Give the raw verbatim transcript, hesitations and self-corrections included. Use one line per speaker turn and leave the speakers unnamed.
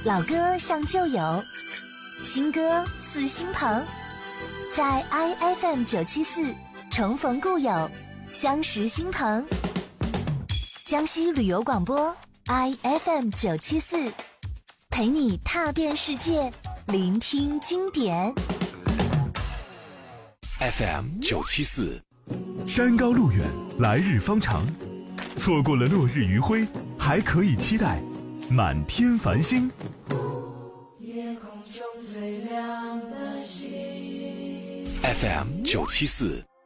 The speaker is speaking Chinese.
老歌像旧友，新歌似新朋，在 I F M 九七四重逢故友，相识新朋。江西旅游广播 I F M 九七四，陪你踏遍世界，聆听经典。
F M 九七四，
山高路远，来日方长。错过了落日余晖，还可以期待满天繁星。
夜空中最亮的星
F M 九七四，